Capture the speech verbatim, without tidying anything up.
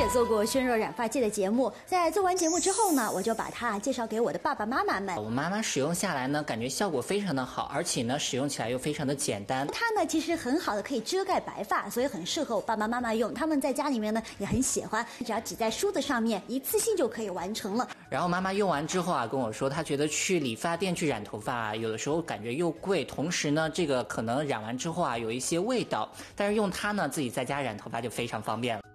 也做过轩若染发剂的节目，在做完节目之后呢，我就把它介绍给我的爸爸妈妈们。 我妈妈使用下来呢，感觉效果非常的好，而且呢，使用起来又非常的简单。 它呢，其实很好的可以遮盖白发，所以很适合我爸爸妈妈用。他们在家里面呢也很喜欢，只要挤在梳子上面，一次性就可以完成了。 然后妈妈用完之后啊，跟我说，她觉得去理发店去染头发啊，有的时候感觉又贵，同时呢，这个可能染完之后啊，有一些味道。但是用它呢，自己在家染头发就非常方便了。